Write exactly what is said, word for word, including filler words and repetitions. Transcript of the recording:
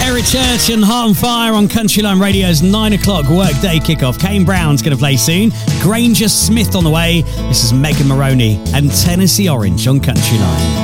Eric Church and Heart on Fire on Countryline Radio's nine o'clock workday kickoff. Kane Brown's going to play soon. Granger Smith on the way. This is Megan Maroney and Tennessee Orange on Countryline.